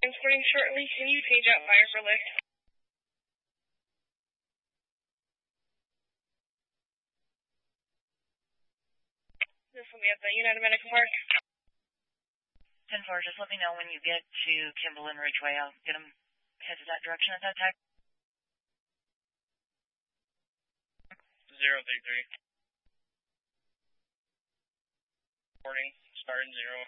Transporting shortly. Can you page out fire for lift? This will be at the United Medical Park. 10-4, just let me know when you get to Kimball and Ridgeway. I'll get them headed that direction at that time. 033. Reporting, starting 0